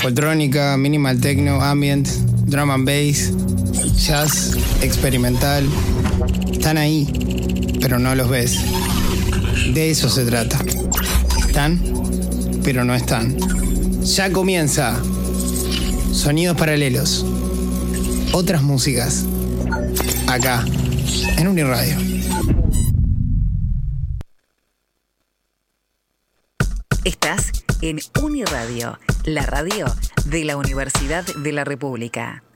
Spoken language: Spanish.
Electrónica, minimal techno, ambient, drum and bass, jazz, experimental. Están ahí, pero no los ves. De eso se trata. Están, pero no están. Ya comienza. Sonidos paralelos. Otras músicas. Acá, en Uniradio. Estás en Uniradio, la radio de la Universidad de la República.